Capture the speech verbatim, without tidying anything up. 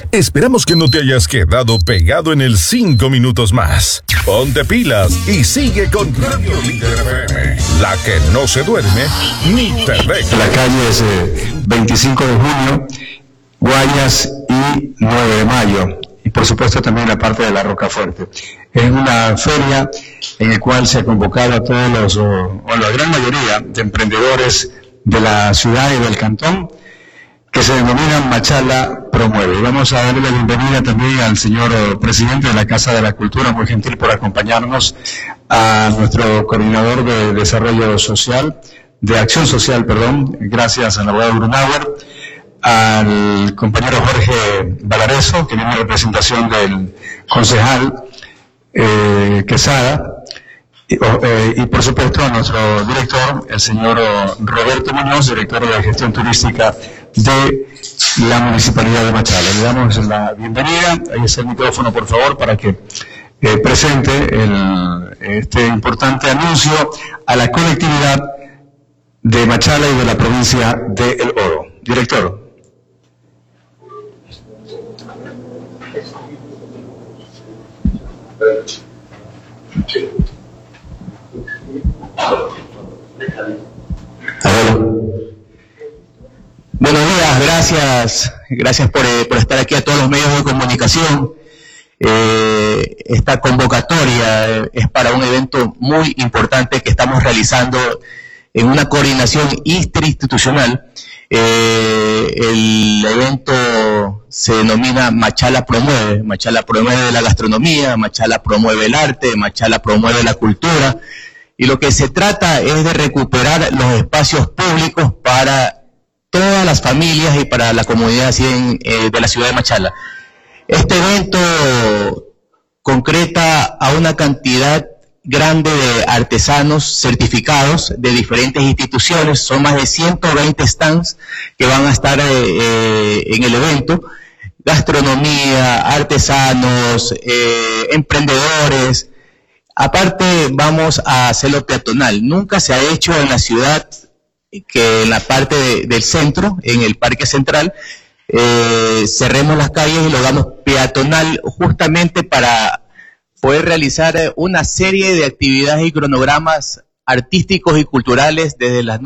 Esperamos que no te hayas quedado pegado en el cinco minutos más. Ponte pilas y sigue con Radio Líder F M, la que no se duerme ni te deja. La calle es eh, veinticinco de junio, Guayas y nueve de mayo. Y por supuesto también la parte de la Rocafuerte. Es una feria en la cual se ha convocado a todos los, o, o la gran mayoría de emprendedores de la ciudad y del cantón, que se denominan Machala Promueve. Y vamos a darle la bienvenida también al señor eh, presidente de la Casa de la Cultura, muy gentil por acompañarnos, a nuestro coordinador de desarrollo social, de acción social, perdón, gracias al abogado Brunauer, al compañero Jorge Valareso, que viene en representación del concejal eh, Quesada, y, eh, y por supuesto a nuestro director, el señor Roberto Muñoz, director de gestión turística de la Municipalidad de Machala. Le damos la bienvenida. Ahí está el micrófono, por favor, para que eh, presente el, este importante anuncio a la colectividad de Machala y de la provincia de El Oro. Director. Buenos días, gracias, gracias por, eh, por estar aquí a todos los medios de comunicación. Eh, esta convocatoria eh, es para un evento muy importante que estamos realizando en una coordinación interinstitucional. Eh, el evento se denomina Machala Promueve. Machala promueve la gastronomía, Machala promueve el arte, Machala promueve la cultura. Y lo que se trata es de recuperar los espacios públicos para todas las familias y para la comunidad cien, eh, de la ciudad de Machala. Este evento concreta a una cantidad grande de artesanos certificados de diferentes instituciones. Son más de ciento veinte stands que van a estar eh, eh, en el evento. Gastronomía, artesanos, eh, emprendedores. Aparte vamos a hacerlo peatonal. Nunca se ha hecho en la ciudad que en la parte de, del centro, en el Parque Central, eh, cerremos las calles y lo hagamos peatonal justamente para poder realizar una serie de actividades y cronogramas artísticos y culturales desde las